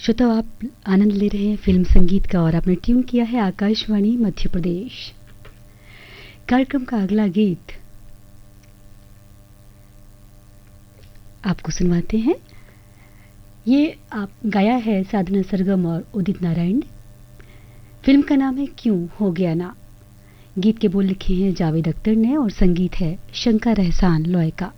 श्रोताओ, आप आनंद ले रहे हैं फिल्म संगीत का और आपने ट्यून किया है आकाशवाणी मध्य प्रदेश। कार्यक्रम का अगला गीत आपको सुनवाते हैं। ये आप गाया है साधना सरगम और उदित नारायण। फिल्म का नाम है क्यों हो गया ना। गीत के बोल लिखे हैं जावेद अख्तर ने और संगीत है शंकर एहसान लॉय का।